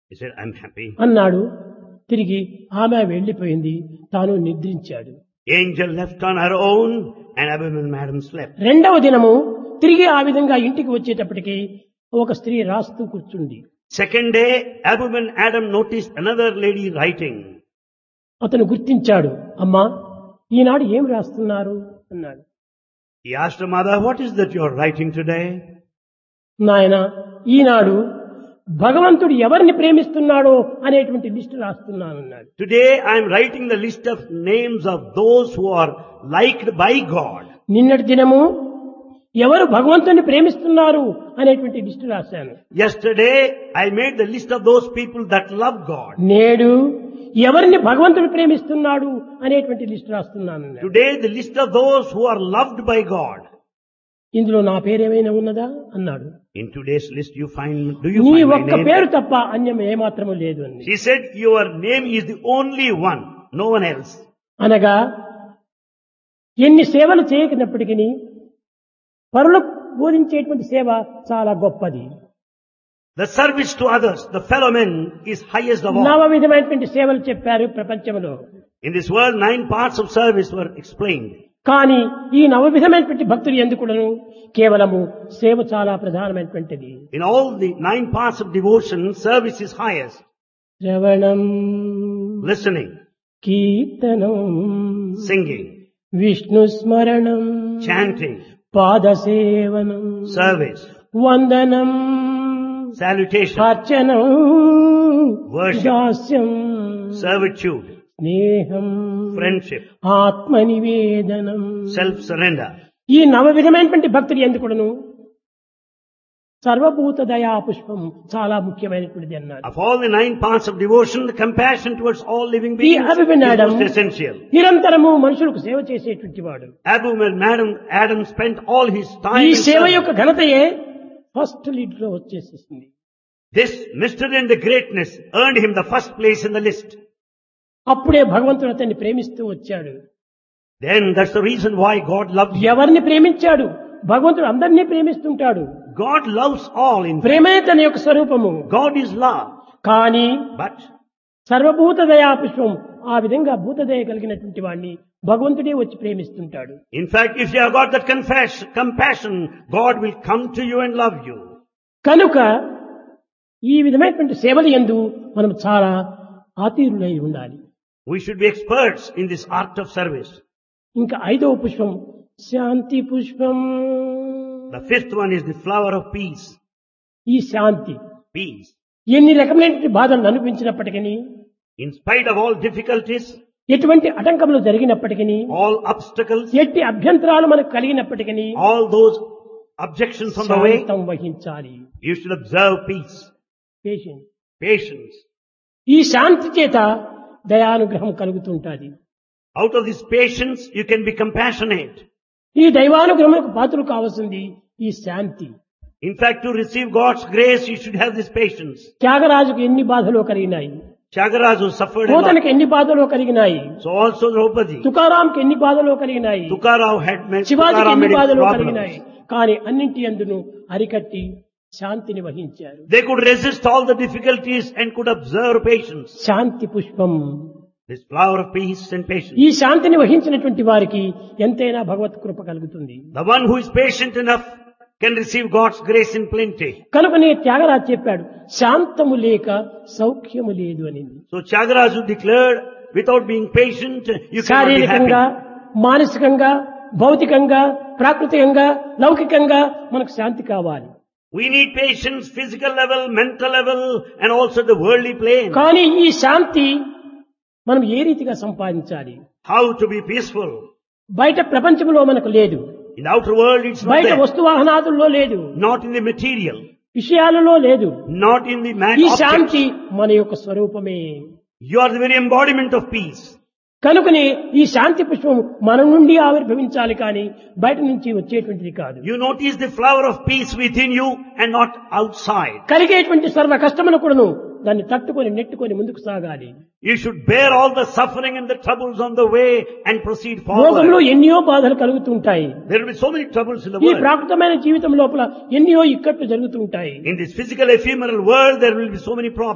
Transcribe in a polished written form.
He said, I'm happy. అన్నాడు. తిరిగి ఆమె వెళ్లిపోయింది. తాను నిద్రించాడు. Angel left on her own and Abimelech madam slept. రెండవ దినము తిరిగి ఆ విధంగా ఇంటికి వచ్చేటప్పటికి ఒక స్త్రీ రాస్తూ కూర్చుంది. Second day, Abimelech Adam noticed another lady writing. అతను గుర్తించాడు. అమ్మా, ఈనాడు ఏం రాస్తున్నారు అన్నాడు. He asked her mother, what is that you are writing today? నాయన, ఈనాడు భగవంతుడు ఎవరిని ప్రేమిస్తున్నాడో అనేటువంటి list రాస్తున్నానన్నాడు. Today I am writing the list of names of those who are liked by God. నిన్నటి దినము ఎవరు భగవంతుని ప్రేమిస్తున్నారు అనేటువంటి లిస్టు రాశాను. Yesterday I made the list of those people that love God. నేడు ఎవరిని భగవంతుడు ప్రేమిస్తున్నాడు అనేటువంటి లిస్టు రాస్తున్నాను. Today the list of those who are loved by God. ఇందులో నా పేరేమైనా ఉన్నదా అన్నాడు. In today's list do you నీ find my ఒక్క name? పేరు తప్ప అన్యం ఏమాత్రము లేదు అని. She said, your name is the only one, no one else. అనగా ఎన్ని సేవలు చేయకున్నప్పటికీ పరులకు బోధించేటువంటి సేవ చాలా గొప్పది. The service to others, the fellow men, is highest of all. నవ విధమైనటువంటి సేవలు చెప్పారు ప్రపంచంలో. In this world, 9 parts of service were explained. కానీ ఈ నవ విధమైనటువంటి భక్తులు ఎందుకును కేవలము సేవ చాలా ప్రధానమైనటువంటిది. In all the 9 parts of devotion, service is highest. శ్రవణం, Listening, కీర్తనం, singing, విష్ణు స్మరణం, chanting, పాదసేవనం, service, వందనం, salutation, అర్చనం, worship, దాస్యం, servitude, స్నేహం, friendship, ఆత్మనివేదనం. self-surrender. ఈ నవ విధమైనటువంటి భక్తులు ఎందుకును సర్వభూత దయా పుష్పం చాలా ముఖ్యమైనటువంటిది అన్నారు. Of all the 9 parts of devotion, the compassion towards all living ఈ beings is Abhimanyudu most essential. నిరంతరము మనుషులకు సేవ చేసేటువంటి వాడు. Adam spent all his time ఈ in సేవ service. యొక్క ఘనతయే ఫస్ట్ లీడ్ లో వచ్చేసేసింది. This mystery and the greatness earned him the first place in the list. అప్పుడే భగవంతుడు అతన్ని ప్రేమిస్తూ వచ్చాడు. Then that's the reason why God loved him. ఎవరిని ప్రేమించాడు? భగవంతుడు అందరినీ ప్రేమిస్తుంటాడు. God loves all in fact. ప్రేమే తన యొక్క స్వరూపము. God is love. కానీ But సర్వభూత దయా పుష్పం ఆ విధంగా భూతదయ కలిగినటువంటి వాడిని భగవంతుడే వచ్చి ప్రేమిస్తుంటాడు. in fact, if you have got that compassion, God will come to you and love you. కనుక ఈ విధమైనటువంటి సేవలు యందు మనం చాలా ఆతీరులై ఉండాలి. We should be experts in this art of service. ఇంకా 5వ పుష్పం శాంతి పుష్పం. The 5th one is the flower of peace. ఈ శాంతి Peace. ఎన్ని రకమైనటువంటి బాధలు అనిపించినప్పటికీ, In spite of all difficulties, ఎటువంటి ఆటంకములు జరిగినప్పటికీ, all obstacles, ఎట్టి అభ్యంతరాలు మనకు కలిగినప్పటికీ all those objections on the way, శాంతం వహించాలి. you should observe peace, patience. patience. ఈ శాంతి చేత దయానుగ్రహం కలుగుతుంటాది. Out of this patience, you can be compassionate. ఈ దైవానుగ్రహములకు పాత్రలు కావాల్సింది ఈ శాంతి. In fact, to receive God's grace, you should have this patience. త్యాగరాజుకు ఎన్ని బాధలు కలిగినాయి, Tyagaraja suffered a lot. పోతనకు ఎన్ని బాధలు కలిగినాయి, So also Draupadi. తుకారాంకి ఎన్ని బాధలు కలిగినాయి, Tukarao had made, శివాజీకి Tukaram ఎన్ని made బాధలు problems. కలిగినాయి. కానీ అన్నింటి యందును అరికట్టి శాంతిని వహించారు. They could resist all the difficulties and could observe patience. శాంతి పుష్పం. This flower of peace and patience. ఈ శాంతిని వహించినటువంటి వారికి ఎంతైనా భగవత్ కృప కలుగుతుంది. The one who is patient enough can receive God's grace in plenty. కనుకనే త్యాగరాజు చెప్పాడు, శాంతము లేక సౌఖ్యము లేదు అని. So Tyagaraja declared, without being patient, you cannot be శారీరకంగా, happy. మానసికంగా, భౌతికంగా, ప్రాకృతికంగా, లౌకికంగా మనకు శాంతి కావాలి. We need patience, physical level, mental level, and also the worldly plane. కానీ ఈ శాంతి మనం ఏ రీతిగా సంపాదించాలి? How to be peaceful. బయట ప్రపంచంలో మనకు లేదు, In the outer world, it's not బయట there. వస్తువాహనాదుల్లో లేదు, Not in the material. విషయాలలో లేదు. Not in the ఈ objects. శాంతి మన యొక్క స్వరూపమే. You are the very embodiment of peace. కనుకనే ఈ శాంతి పుష్పం మన నుండి ఆవిర్భవించాలి కానీ బయట నుంచి వచ్చేటువంటిది కాదు. You notice the flower of peace within you and not outside. కలిగేటువంటి సర్వ కష్టమును కూడాను దాన్ని తట్టుకొని నెట్టుకొని ముందుకు సాగాలి. You should bear all the suffering and the troubles on the way and proceed లోకంలో forward. ఎన్నో బాధలు కలుగుతుంటాయి. There will be so many troubles in the ఈ world. ప్రాకృతమైన జీవితం లోపల ఎన్నో ఇక్కట్లు జరుగుతుంటాయి. In this physical ephemeral world, there will be so many problems.